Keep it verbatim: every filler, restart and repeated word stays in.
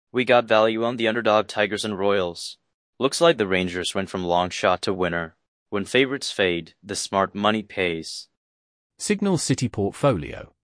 We got value on the underdog Tigers and Royals. Looks like the Rangers went from long shot to winner. When favorites fade, the smart money pays. Signal City Portfolio.